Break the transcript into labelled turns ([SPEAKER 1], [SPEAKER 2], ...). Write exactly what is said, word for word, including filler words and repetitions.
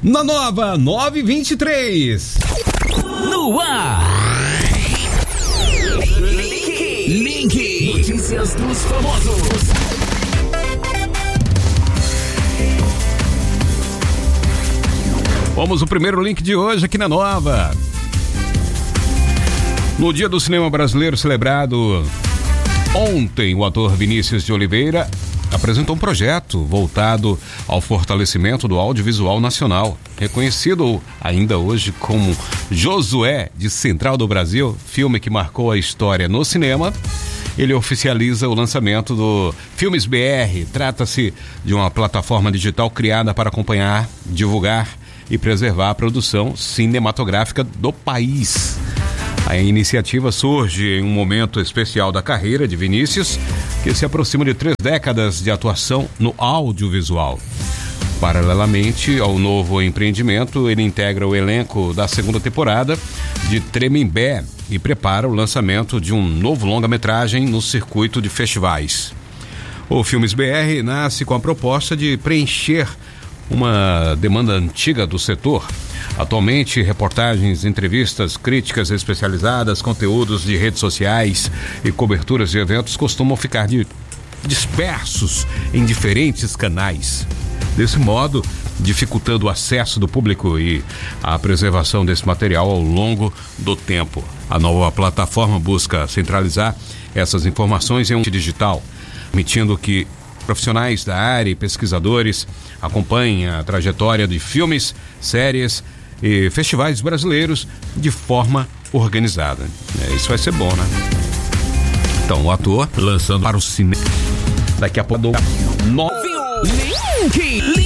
[SPEAKER 1] Na nova nove e vinte e três.
[SPEAKER 2] No ar. Link. Notícias dos famosos.
[SPEAKER 1] Vamos o primeiro link de hoje aqui na Nova. No Dia do Cinema Brasileiro celebrado ontem, o ator Vinícius de Oliveira apresentou um projeto voltado ao fortalecimento do audiovisual nacional, reconhecido ainda hoje como Josué de Central do Brasil, filme que marcou a história no cinema. Ele oficializa o lançamento do Filmes B R. Trata-se de uma plataforma digital criada para acompanhar, divulgar e preservar a produção cinematográfica do país. A iniciativa surge em um momento especial da carreira de Vinícius, que se aproxima de três décadas de atuação no audiovisual. Paralelamente ao novo empreendimento, ele integra o elenco da segunda temporada de Tremembé e prepara o lançamento de um novo longa-metragem no circuito de festivais. O Filmes B R nasce com a proposta de preencher uma demanda antiga do setor. Atualmente, reportagens, entrevistas, críticas especializadas, conteúdos de redes sociais e coberturas de eventos costumam ficar de, dispersos em diferentes canais. Desse modo, dificultando o acesso do público e a preservação desse material ao longo do tempo. A nova plataforma busca centralizar essas informações em um digital, permitindo que profissionais da área e pesquisadores acompanhem a trajetória de filmes, séries e festivais brasileiros de forma organizada. É, isso vai ser bom, né? Então, o ator lançando para o cinema. Daqui a pouco, nove...
[SPEAKER 2] Link.